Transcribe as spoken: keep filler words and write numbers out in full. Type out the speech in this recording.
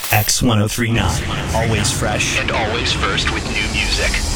X ten thirty-nine. Always fresh and always first with new music.